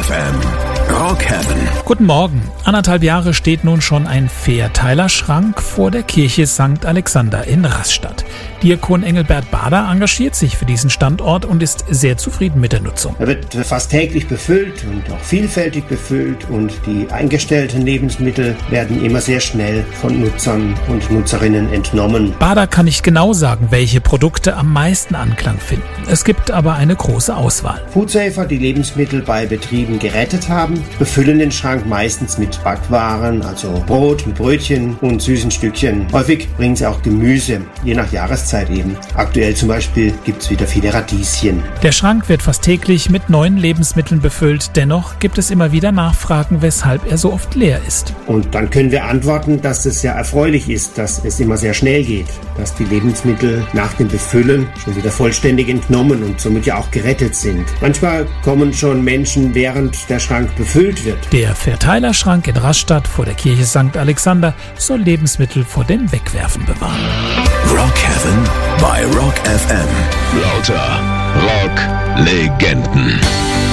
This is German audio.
FM. Rock Heaven. Guten Morgen. 1,5 Jahre steht nun schon ein Fairteiler-Schrank vor der Kirche St. Alexander in Rastatt. Diakon Engelbert Bader engagiert sich für diesen Standort und ist sehr zufrieden mit der Nutzung. Er wird fast täglich befüllt und auch vielfältig befüllt und die eingestellten Lebensmittel werden immer sehr schnell von Nutzern und Nutzerinnen entnommen. Bader kann nicht genau sagen, welche Produkte am meisten Anklang finden. Es gibt aber eine große Auswahl. Foodsafer, die Lebensmittel bei Betrieben gerettet haben, befüllen den Schrank meistens mit Backwaren, also Brot mit Brötchen und süßen Stückchen. Häufig bringen sie auch Gemüse, je nach Jahreszeit eben. Aktuell zum Beispiel gibt es wieder viele Radieschen. Der Schrank wird fast täglich mit neuen Lebensmitteln befüllt. Dennoch gibt es immer wieder Nachfragen, weshalb er so oft leer ist. Und dann können wir antworten, dass es ja erfreulich ist, dass es immer sehr schnell geht, dass die Lebensmittel nach dem Befüllen schon wieder vollständig entnommen und somit ja auch gerettet sind. Manchmal kommen schon Menschen, während der Schrank befüllt wird. Der Fairteiler-Schrank in Rastatt vor der Kirche St. Alexander soll Lebensmittel vor dem Wegwerfen bewahren. Rock Heaven bei Rock FM. Lauter Rock-Legenden.